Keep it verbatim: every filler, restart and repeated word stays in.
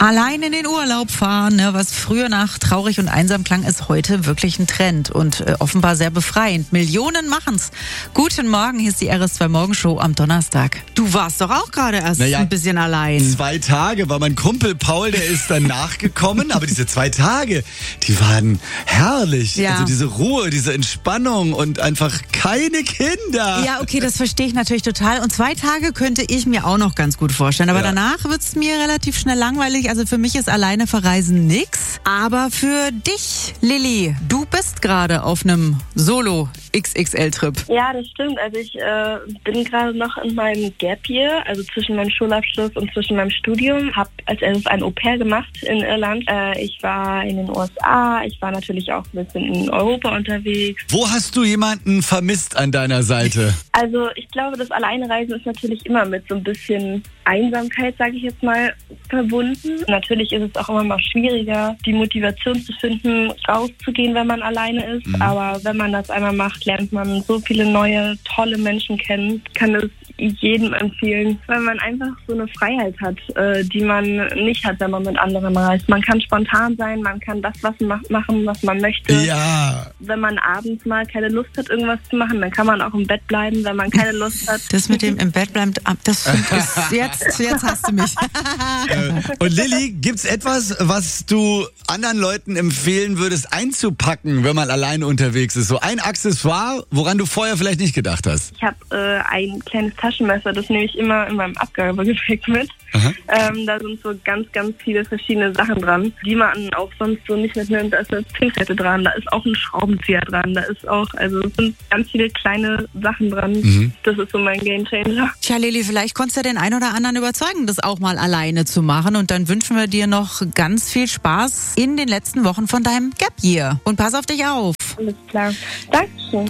Allein in den Urlaub fahren, ne, was früher nach traurig und einsam klang, ist heute wirklich ein Trend und äh, offenbar sehr befreiend. Millionen machen's. Guten Morgen, hier ist die R S zwei Morgenshow am Donnerstag. Du warst doch auch gerade erst naja, ein bisschen allein. Zwei Tage war mein Kumpel Paul, der ist dann nachgekommen, aber diese zwei Tage, die waren herrlich. Ja. Also diese Ruhe, diese Entspannung und einfach keine Kinder. Ja, okay, das verstehe ich natürlich total. Und zwei Tage könnte ich mir auch noch ganz gut vorstellen. Aber ja. danach wird's mir relativ schnell langweilig. Also für mich ist alleine verreisen nix. Aber für dich, Lilly, du bist gerade auf einem Solo-X X L-Trip. Ja, das stimmt. Also ich äh, bin gerade noch in meinem Gap Year, also zwischen meinem Schulabschluss und zwischen meinem Studium. Habe als erstes ein Au-pair gemacht in Irland. Äh, ich war in den U S A, ich war natürlich auch ein bisschen in Europa unterwegs. Wo hast du jemanden vermisst an deiner Seite? Also ich glaube, das Alleinereisen ist natürlich immer mit so ein bisschen Einsamkeit, sage ich jetzt mal, verbunden. Natürlich ist es auch immer mal schwieriger, die Motivation zu finden, rauszugehen, wenn man alleine ist. Mhm. Aber wenn man das einmal macht, lernt man so viele neue, tolle Menschen kennen. Kann es jedem empfehlen, weil man einfach so eine Freiheit hat, äh, die man nicht hat, wenn man mit anderen reist. Man kann spontan sein, man kann das was ma- machen, was man möchte. Ja. Wenn man abends mal keine Lust hat, irgendwas zu machen, dann kann man auch im Bett bleiben, wenn man keine Lust hat. Das mit dem im Bett bleiben, das ist jetzt, jetzt hast du mich. Und Lilly, gibt's etwas, was du anderen Leuten empfehlen würdest, einzupacken, wenn man alleine unterwegs ist? So ein Accessoire, woran du vorher vielleicht nicht gedacht hast? Ich habe äh, ein kleines Taschenmesser, das nehme ich immer in meinem Abgabegepäck mit. Ähm, da sind so ganz, ganz viele verschiedene Sachen dran, die man auch sonst so nicht mitnimmt. Da ist eine Pinzette dran, da ist auch ein Schraubenzieher dran, da ist auch, also es sind ganz viele kleine Sachen dran. Mhm. Das ist so mein Gamechanger. Tja, Lilly, vielleicht konntest du den einen oder anderen überzeugen, das auch mal alleine zu machen. Und dann wünschen wir dir noch ganz viel Spaß in den letzten Wochen von deinem Gap Year. Und pass auf dich auf. Alles klar. Dankeschön.